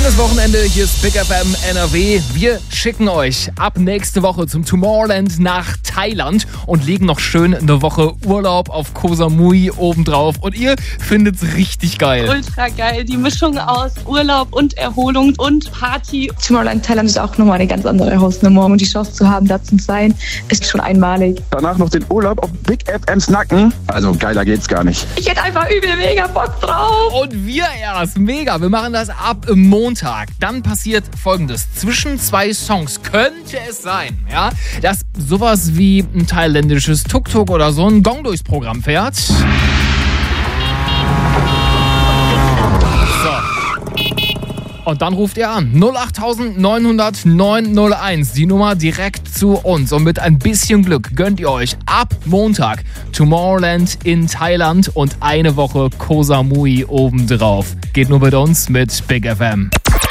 Schönes Wochenende, hier ist Big FM NRW. Wir schicken euch ab nächste Woche zum Tomorrowland nach Thailand und legen noch schön eine Woche Urlaub auf Koh Samui obendrauf. Und ihr findet's richtig geil. Ultra geil, die Mischung aus Urlaub und Erholung und Party. Tomorrowland Thailand ist auch nochmal eine ganz andere Hausnummer. Und die Chance zu haben, da zu sein, ist schon einmalig. Danach noch den Urlaub auf Big FMs Nacken. Also geiler geht's gar nicht. Ich hätte einfach übel mega Bock drauf. Und wir erst, mega. Wir machen das ab Montag. Dann passiert Folgendes. Zwischen zwei Songs könnte es sein, ja, dass sowas wie ein thailändisches Tuk-Tuk oder so ein Gong durchs Programm fährt. So. Und dann ruft ihr an. 08900 901. Die Nummer direkt zu uns. Und mit ein bisschen Glück gönnt ihr euch ab Montag Tomorrowland in Thailand und eine Woche Koh Samui obendrauf. Geht nur mit uns mit Big FM.